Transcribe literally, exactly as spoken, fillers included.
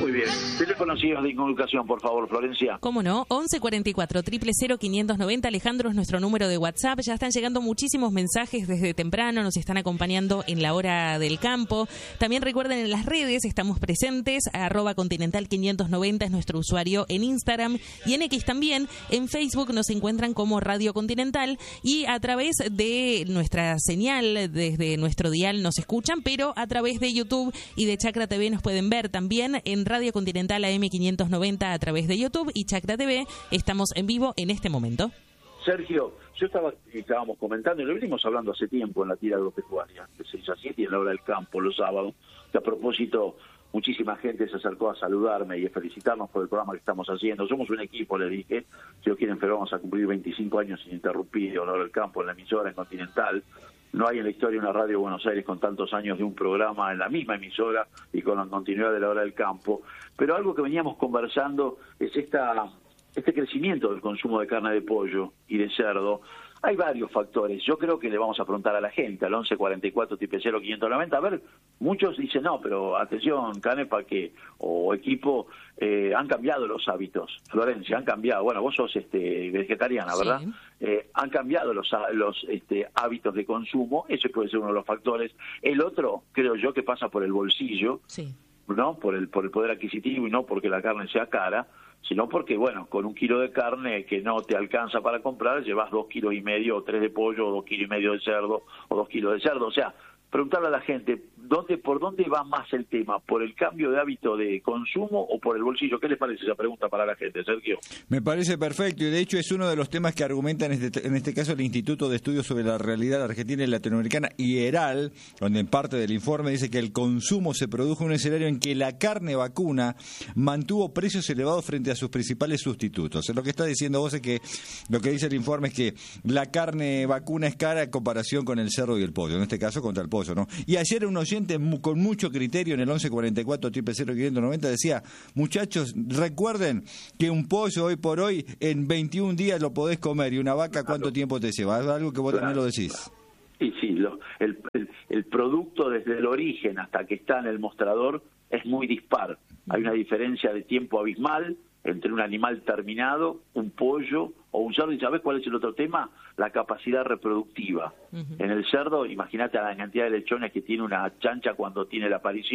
Muy bien. Teléfonos de comunicación, por favor, Florencia. ¿Cómo no? once cuarenta y cuatro, cero cero cero, quinientos noventa. Alejandro es nuestro número de WhatsApp. Ya están llegando muchísimos mensajes desde temprano. Nos están acompañando en la hora del campo. También recuerden, en las redes estamos presentes. Arroba Continental quinientos noventa es nuestro usuario en Instagram. Y en X también. En Facebook nos encuentran como Radio Continental. Y a través de nuestra señal, desde nuestro dial nos escuchan. Pero a través de YouTube y de Chakra T V nos pueden ver también en Radio Continental A M quinientos noventa a través de YouTube y Chakra T V. Estamos en vivo en este momento. Sergio, yo estaba estábamos comentando, y lo venimos hablando hace tiempo en la tira agropecuaria, de seis a siete y en la hora del campo, los sábados, que a propósito muchísima gente se acercó a saludarme y a felicitarnos por el programa que estamos haciendo. Somos un equipo, le dije, si Dios quiere, pero vamos a cumplir veinticinco años ininterrumpidos en la hora del campo, en la emisora, en Continental. No hay en la historia una radio de Buenos Aires con tantos años de un programa en la misma emisora y con la continuidad de la hora del campo. Pero algo que veníamos conversando es esta este crecimiento del consumo de carne de pollo y de cerdo. Hay varios factores. Yo creo que le vamos a preguntar a la gente, al once cuarenta y cuatro, triple cero, quinientos noventa. A ver, muchos dicen, no, pero atención, Canepa, que o equipo, eh, han cambiado los hábitos. Florencia, han cambiado. Bueno, vos sos este, vegetariana, ¿verdad? Sí. Eh, han cambiado los, los este, hábitos de consumo. Ese puede ser uno de los factores. El otro, creo yo, que pasa por el bolsillo, sí, ¿no? Por el, por el poder adquisitivo y no porque la carne sea cara, sino porque, bueno, con un kilo de carne que no te alcanza para comprar, llevas dos kilos y medio o tres de pollo, o dos kilos y medio de cerdo, o dos kilos de cerdo. O sea, preguntarle a la gente, ¿dónde, ¿por dónde va más el tema? ¿Por el cambio de hábito de consumo o por el bolsillo? ¿Qué les parece esa pregunta para la gente, Sergio? Me parece perfecto, y de hecho es uno de los temas que argumenta en este, en este caso el Instituto de Estudios sobre la Realidad Argentina y Latinoamericana, IERAL, donde en parte del informe dice que el consumo se produjo en un escenario en que la carne vacuna mantuvo precios elevados frente a sus principales sustitutos. Lo que está diciendo vos es que, lo que dice el informe es que la carne vacuna es cara en comparación con el cerdo y el pollo, en este caso contra el pollo. ¿No? Y ayer un oyente con mucho criterio en el once cuarenta y cuatro, triple cero, quinientos noventa decía, muchachos, recuerden que un pollo hoy por hoy en veintiún días lo podés comer, y una vaca, ¿cuánto claro. tiempo te lleva? Algo que vos claro. también lo decís. Sí, sí, lo, el, el, el producto desde el origen hasta que está en el mostrador es muy dispar. Hay una diferencia de tiempo abismal entre un animal terminado, un pollo o un cerdo. ¿Y sabés cuál es el otro tema? La capacidad reproductiva. Uh-huh. En el cerdo, imagínate la cantidad de lechones que tiene una chancha cuando tiene la aparición.